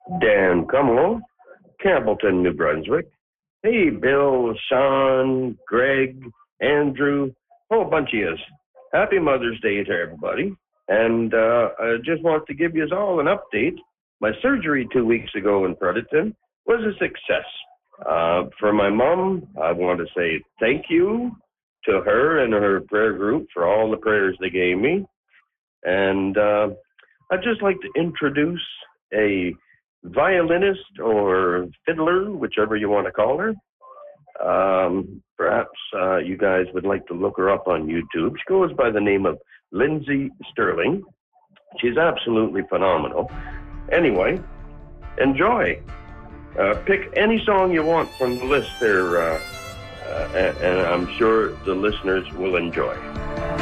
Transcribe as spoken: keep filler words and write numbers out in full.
Dan Cumlow, Campbellton, New Brunswick. Hey, Bill, Sean, Greg, Andrew, whole bunch of yous. Happy Mother's Day to everybody. And uh, I just want to give you all an update. My surgery two weeks ago in Fredericton was a success. Uh, for my mom, I want to say thank you to her and her prayer group for all the prayers they gave me. And uh, I'd just like to introduce a violinist or fiddler, whichever you want to call her. Um, perhaps uh, you guys would like to look her up on YouTube. She goes by the name of Lindsay Sterling. She's absolutely phenomenal. Anyway, enjoy. Uh, pick any song you want from the list there, uh, uh, and, and I'm sure the listeners will enjoy.